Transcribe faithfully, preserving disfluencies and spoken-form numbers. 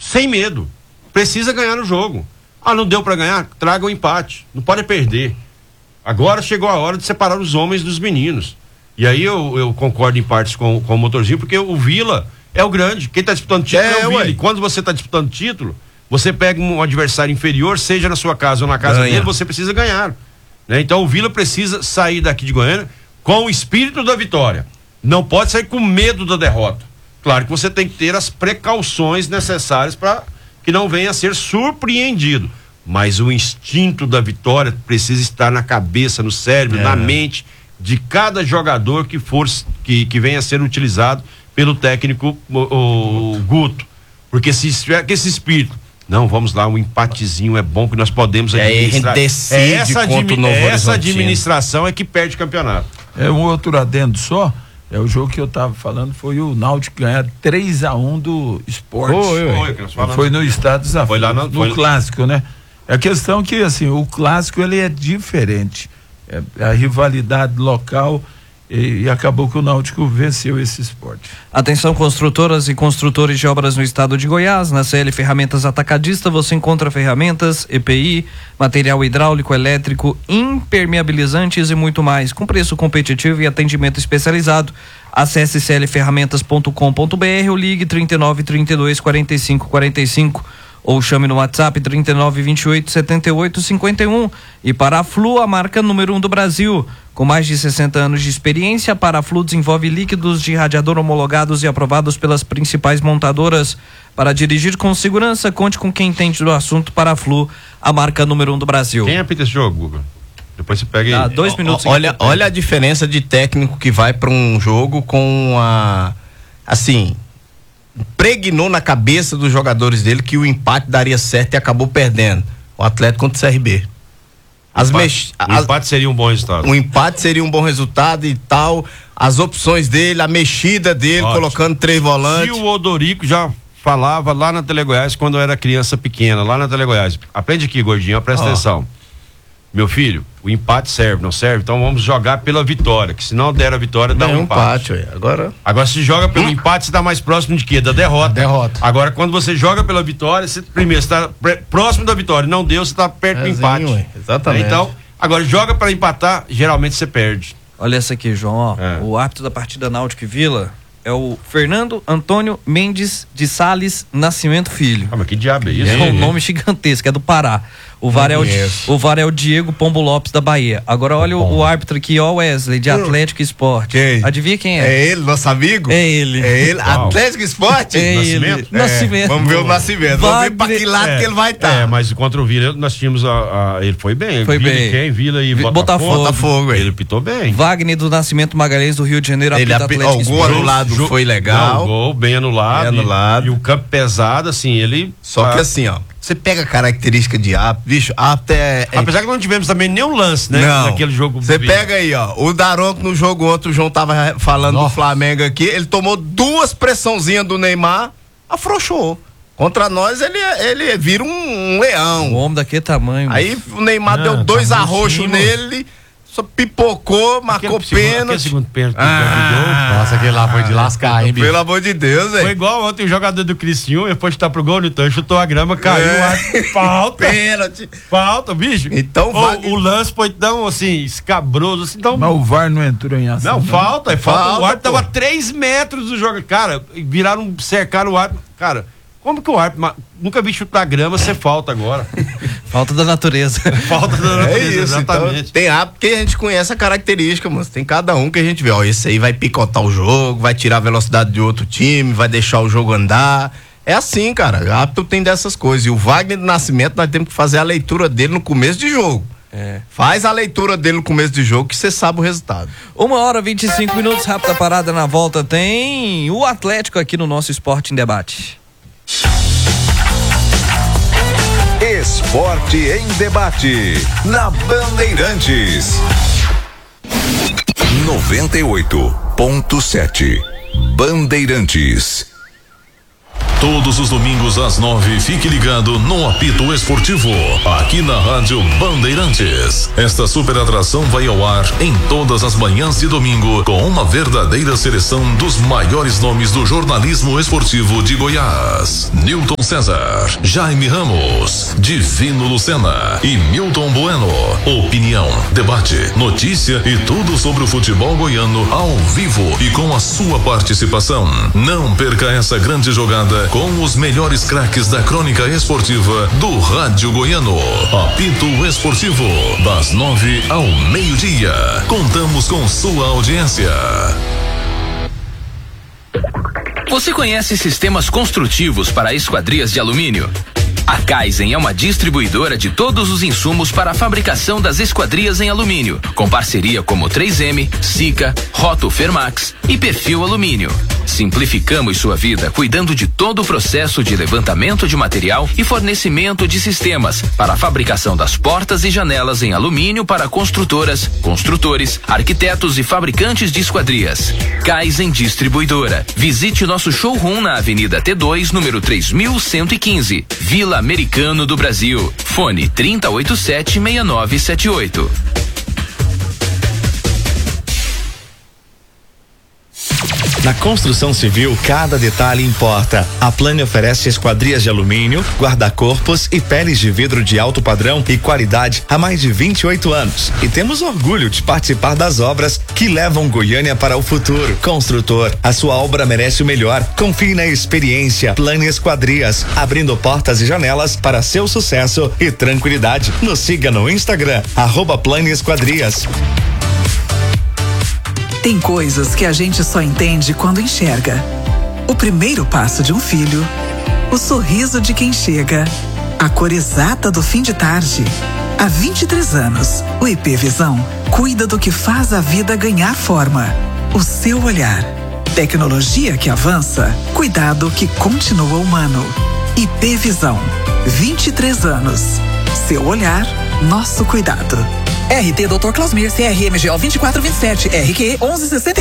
sem medo. Precisa ganhar no jogo. Ah, não deu para ganhar? Traga o empate. Não pode perder. Agora chegou a hora de separar os homens dos meninos. E aí eu, eu concordo em partes com, com o Motorzinho, porque o Vila é o grande. Quem está disputando título é, é o Vila. E quando você está disputando título, você pega um adversário inferior, seja na sua casa ou na casa Ganha. dele, você precisa ganhar. Né? Então o Vila precisa sair daqui de Goiânia com o espírito da vitória. Não pode sair com medo da derrota. Claro que você tem que ter as precauções necessárias para que não venha a ser surpreendido. Mas o instinto da vitória precisa estar na cabeça, no cérebro, é. na mente de cada jogador que for, que, que venha a ser utilizado pelo técnico o, o Guto. Porque se estiver com esse espírito, não, vamos lá, um empatezinho é bom que nós podemos administrar. É, é essa, admi é essa administração é que perde o campeonato. É um outro adendo só. É o jogo que eu tava falando, foi o Náutico ganhar três a um do Sport. Foi, foi, foi no Estado Desafio, foi lá no, no foi... clássico, né? É a questão que, assim, o clássico ele é diferente. É a rivalidade local e, e acabou que o Náutico venceu esse esporte. Atenção, construtoras e construtores de obras no estado de Goiás. Na C L Ferramentas Atacadista você encontra ferramentas, E P I, material hidráulico, elétrico, impermeabilizantes e muito mais, com preço competitivo e atendimento especializado. Acesse c l ferramentas ponto com ponto b r ou ligue trinta e nove, trinta e dois, quarenta e cinco, quarenta e cinco ou chame no WhatsApp trinta e nove, vinte e oito, setenta e oito, cinquenta e um. E Paraflu, a marca número um do Brasil. Com mais de sessenta anos de experiência, a Paraflu desenvolve líquidos de radiador homologados e aprovados pelas principais montadoras. Para dirigir com segurança, conte com quem entende do assunto. Paraflu, a marca número um do Brasil. Quem apita esse jogo, Guga? Depois você pega ah, dois minutos. O, olha, olha a diferença de técnico que vai para um jogo com a, assim, pregnou na cabeça dos jogadores dele que o empate daria certo e acabou perdendo. O Atlético contra o C R B. As empate, mex... O as... empate seria um bom resultado. Um empate seria um bom resultado e tal. As opções dele, a mexida dele, Ótimo. colocando três volantes. E o Odorico já falava lá na Telegoiás quando eu era criança pequena, lá na Telegoiás. Aprende aqui, gordinho, presta oh. atenção. Meu filho, o empate serve, não serve? Então vamos jogar pela vitória, que se não der a vitória, dá um empate. empate agora... Agora se joga pelo hum. empate, você tá mais próximo de quê? Da derrota. derrota. Agora quando você joga pela vitória, você, primeiro, você tá próximo da vitória, não deu, você tá perto do empate. Ué, exatamente. Então, agora joga para empatar, geralmente você perde. Olha essa aqui, João, ó. É. O árbitro da partida Náutico e Vila é o Fernando Antônio Mendes de Sales Nascimento Filho. Ah, mas que diabo é isso? É um nome gigantesco, é do Pará. O VAR é o, o VAR é o Diego Pombo Lopes da Bahia. Agora olha o, o árbitro aqui, ó, Wesley, de Atlético Esporte. Quem? Adivinha quem é? É ele, nosso amigo? É ele. É ele, Uau. Atlético Esporte? É Nascimento? ele. É. Nascimento. Vamos ver o Nascimento. Vamos ver pra que lado é, que ele vai estar. Tá. É, mas contra o Vila nós tínhamos a, a ele foi bem. Foi Vila bem. Quem? Vila e Botafogo. Botafogo. Botafogo, ele pitou bem. Wagner do Nascimento Magalhães do Rio de Janeiro. Ele apita Atlético Esporte. O gol anulado jo, foi legal. Não, o gol bem anulado. Bem anulado. E, e o campo pesado, assim, ele... Só ah, que assim, ó, você pega a característica de árbitro, bicho, árbitro é, é... Apesar que não tivemos também nenhum lance, né? Não. Naquele jogo. Você pega aí, ó, o Daronco no jogo ontem, o João tava falando Nossa. do Flamengo aqui, ele tomou duas pressãozinhas do Neymar, afrouxou. Contra nós, ele, ele vira um, um leão. Um homem daquele tamanho. Aí o Neymar não, deu dois tá arroxos nele, só pipocou, marcou pênalti. segundo pênalti. Ah, nossa, aquele lá foi de lascar, hein, bicho? Pelo amor de Deus, velho. Foi igual ontem o jogador do Cristiano, depois de estar pro gol, então chutou a grama, caiu, é. falta. Pênalti. Falta, bicho. Então, o, Wagner... o lance foi tão, assim, escabroso, assim, tão... Mas o V A R não entrou em ação. Não, não. falta, é falta. falta. O árbitro tava a três metros do jogo. Cara, viraram, cercaram o árbitro. Cara, como que o árbitro, nunca vi chutar grama, você falta agora. Falta da natureza. Falta da natureza, é isso, exatamente. Então, tem árbitro que a gente conhece a característica, mas tem cada um que a gente vê, ó, esse aí vai picotar o jogo, vai tirar a velocidade de outro time, vai deixar o jogo andar. É assim, cara, o árbitro tem dessas coisas. E o Wagner do Nascimento, nós temos que fazer a leitura dele no começo de jogo. É. Faz a leitura dele no começo de jogo que você sabe o resultado. Uma hora e vinte e cinco minutos, rápida parada. Na volta tem o Atlético aqui no nosso Esporte em Debate. Esporte em Debate, na Bandeirantes. noventa e oito ponto sete Bandeirantes. Todos os domingos às nove, fique ligado no Apito Esportivo, aqui na Rádio Bandeirantes. Esta super atração vai ao ar em todas as manhãs de domingo, com uma verdadeira seleção dos maiores nomes do jornalismo esportivo de Goiás. Newton César, Jaime Ramos, Divino Lucena e Milton Bueno. Opinião, debate, notícia e tudo sobre o futebol goiano ao vivo e com a sua participação. Não perca essa grande jogada com os melhores craques da crônica esportiva do Rádio Goiano. Apito Esportivo, das nove ao meio-dia. Contamos com sua audiência. Você conhece sistemas construtivos para esquadrias de alumínio? A Kaizen é uma distribuidora de todos os insumos para a fabricação das esquadrias em alumínio, com parceria como três M, Sika, Roto Fermax e Perfil Alumínio. Simplificamos sua vida cuidando de todo o processo de levantamento de material e fornecimento de sistemas para a fabricação das portas e janelas em alumínio para construtoras, construtores, arquitetos e fabricantes de esquadrias. Kaizen Distribuidora. Visite nosso showroom na Avenida T dois, número três mil cento e quinze, Vila Americano do Brasil. Fone trinta e oito sete, seis nove sete oito. Na construção civil, cada detalhe importa. A Plane oferece esquadrias de alumínio, guarda-corpos e peles de vidro de alto padrão e qualidade há mais de vinte e oito anos. E temos orgulho de participar das obras que levam Goiânia para o futuro. Construtor, a sua obra merece o melhor. Confie na experiência. Plane Esquadrias, abrindo portas e janelas para seu sucesso e tranquilidade. Nos siga no Instagram, arroba Plane Esquadrias. Tem coisas que a gente só entende quando enxerga. O primeiro passo de um filho, o sorriso de quem chega, a cor exata do fim de tarde. Há vinte e três anos, o I P Visão cuida do que faz a vida ganhar forma. O seu olhar. Tecnologia que avança, cuidado que continua humano. I P Visão. vinte e três anos. Seu olhar, nosso cuidado. R T doutor Clausmir, C R M G O vinte e quatro vinte e sete, R Q onze sessenta